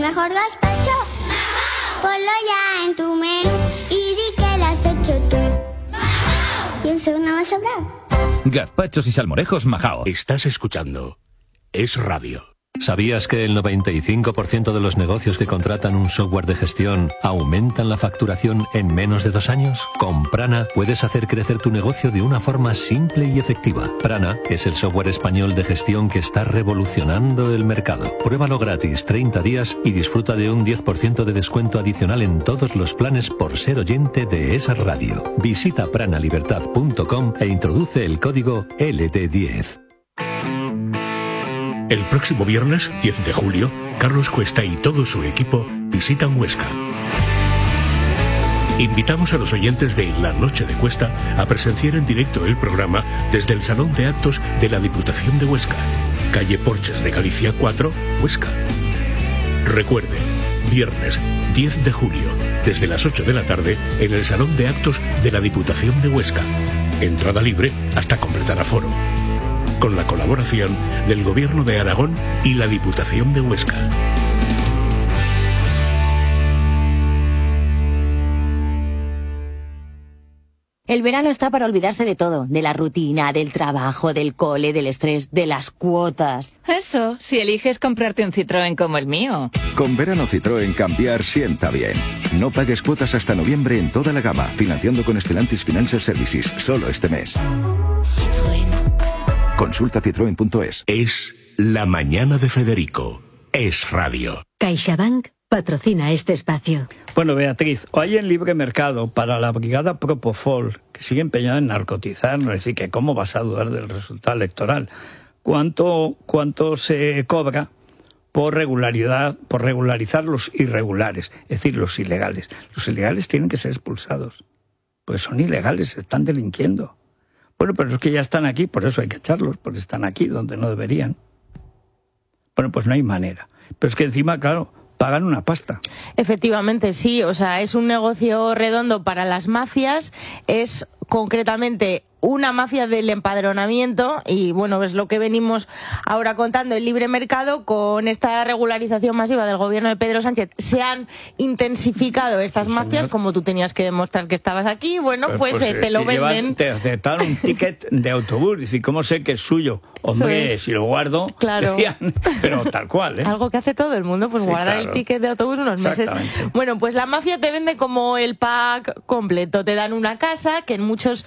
mejor gazpacho? Ponlo ya en tu menú y di que lo has hecho tú. Y un segundo más sobrado. Gazpachos y salmorejos Majao. Estás escuchando Es Radio. ¿Sabías que el 95% de los negocios que contratan un software de gestión aumentan la facturación en menos de 2 años? Con Prana puedes hacer crecer tu negocio de una forma simple y efectiva. Prana es el software español de gestión que está revolucionando el mercado. Pruébalo gratis 30 días y disfruta de un 10% de descuento adicional en todos los planes por ser oyente de Es Radio. Visita pranalibertad.com e introduce el código LT10. El próximo viernes, 10 de julio, Carlos Cuesta y todo su equipo visitan Huesca. Invitamos a los oyentes de La Noche de Cuesta a presenciar en directo el programa desde el Salón de Actos de la Diputación de Huesca, calle Porches de Galicia 4, Huesca. Recuerde, viernes 10 de julio, desde las 8 de la tarde, en el Salón de Actos de la Diputación de Huesca. Entrada libre hasta completar aforo. Con la colaboración del Gobierno de Aragón y la Diputación de Huesca. El verano está para olvidarse de todo, de la rutina, del trabajo, del cole, del estrés, de las cuotas. Eso, si eliges comprarte un Citroën como el mío. Con verano Citroën cambiar sienta bien. No pagues cuotas hasta noviembre en toda la gama, financiando con Stellantis Financial Services, solo este mes. Citroën. Consulta citroen.es. Es La Mañana de Federico. Es Radio. CaixaBank patrocina este espacio. Bueno, Beatriz, hoy en Libre Mercado, para la brigada Propofol, que sigue empeñada en narcotizarnos, es decir, que cómo vas a dudar del resultado electoral, ¿cuánto se cobra por regularizar los irregulares, es decir, los ilegales? Los ilegales tienen que ser expulsados, pues son ilegales, están delinquiendo. Bueno, pero es que ya están aquí, por eso hay que echarlos, porque están aquí donde no deberían. Bueno, pues no hay manera. Pero es que encima, claro, pagan una pasta. Efectivamente, sí. O sea, es un negocio redondo para las mafias. Es concretamente una mafia del empadronamiento y, bueno, es lo que venimos ahora contando, el libre mercado. Con esta regularización masiva del gobierno de Pedro Sánchez se han intensificado estas mafias, señor. Como tú tenías que demostrar que estabas aquí, bueno, pues te lo venden. Te aceptaron un ticket de autobús, decir, ¿cómo sé que es suyo? Hombre, si lo guardo, claro. Decían, pero tal cual, ¿eh? Algo que hace todo el mundo, pues sí, guardar claro. El ticket de autobús unos meses. Bueno, pues la mafia te vende como el pack completo. Te dan una casa que en muchos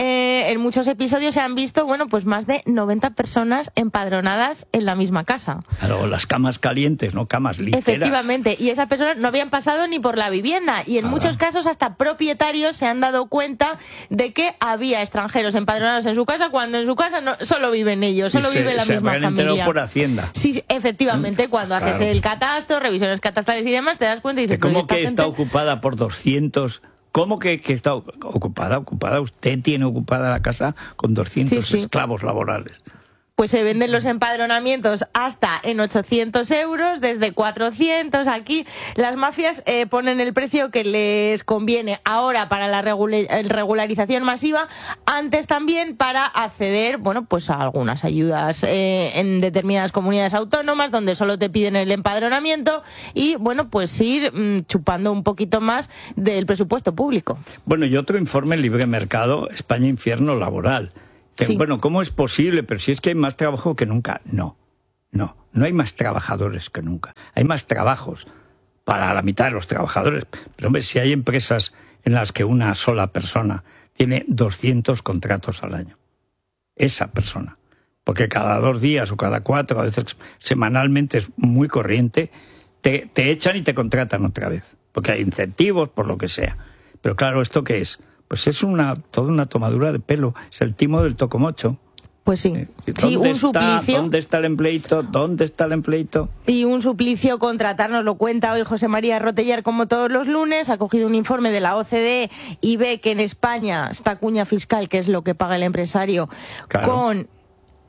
episodios se han visto, bueno, pues más de 90 personas empadronadas en la misma casa. Claro, las camas calientes, no camas ligeras. Efectivamente, y esas personas no habían pasado ni por la vivienda, y en muchos casos hasta propietarios se han dado cuenta de que había extranjeros empadronados en su casa, cuando en su casa no, solo viven ellos, solo vive la misma familia. Por Hacienda. Sí, efectivamente, cuando haces el catastro, revisiones catastrales y demás, te das cuenta y dices... ¿Cómo que está ocupada por 200... ¿Cómo que está ocupada? Usted tiene ocupada la casa con 200 esclavos laborales. Pues se venden los empadronamientos hasta en 800 euros, desde 400. Aquí las mafias ponen el precio que les conviene ahora para la regularización masiva, antes también para acceder, bueno, pues a algunas ayudas en determinadas comunidades autónomas donde solo te piden el empadronamiento y, bueno, pues ir chupando un poquito más del presupuesto público. Bueno, y otro informe en Libre Mercado, España Infierno Laboral. Sí. Bueno, ¿cómo es posible? Pero si es que hay más trabajo que nunca. No hay más trabajadores que nunca. Hay más trabajos para la mitad de los trabajadores. Pero, hombre, si hay empresas en las que una sola persona tiene 200 contratos al año. Esa persona. Porque cada 2 días o cada 4, a veces semanalmente es muy corriente, te echan y te contratan otra vez. Porque hay incentivos, por lo que sea. Pero claro, ¿esto qué es? Pues es toda una tomadura de pelo, es el timo del tocomocho. Pues sí, un suplicio. ¿Dónde está el empleito? ¿Dónde está el empleito? Y un suplicio contratar, nos lo cuenta hoy José María Rotellar, como todos los lunes. Ha cogido un informe de la OCDE y ve que en España esta cuña fiscal, que es lo que paga el empresario, claro, con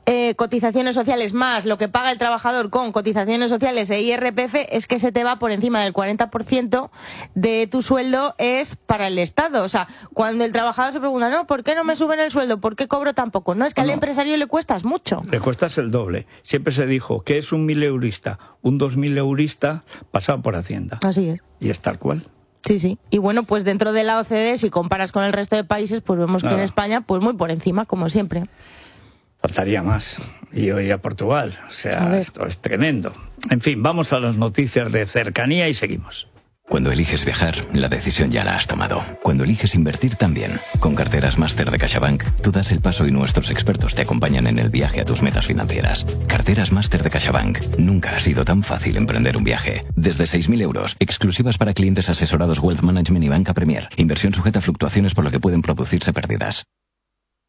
cotizaciones sociales más lo que paga el trabajador con cotizaciones sociales e IRPF, es que se te va por encima del 40% de tu sueldo es para el Estado. O sea, cuando el trabajador se pregunta, no, ¿por qué no me suben el sueldo? ¿Por qué cobro tan poco? No, es que al empresario le cuestas mucho. Le cuestas el doble. Siempre se dijo que es un 1000-eurista, un 2000-eurista pasado por Hacienda. Así es. Y es tal cual. Sí, sí. Y bueno, pues dentro de la OCDE, si comparas con el resto de países, pues vemos que en España, pues muy por encima, como siempre. Faltaría más. Y hoy a Portugal. O sea, esto es tremendo. En fin, vamos a las noticias de cercanía y seguimos. Cuando eliges viajar, la decisión ya la has tomado. Cuando eliges invertir también. Con Carteras Máster de CaixaBank, tú das el paso y nuestros expertos te acompañan en el viaje a tus metas financieras. Carteras Máster de CaixaBank. Nunca ha sido tan fácil emprender un viaje. Desde 6.000 euros, exclusivas para clientes asesorados Wealth Management y Banca Premier. Inversión sujeta a fluctuaciones por lo que pueden producirse pérdidas.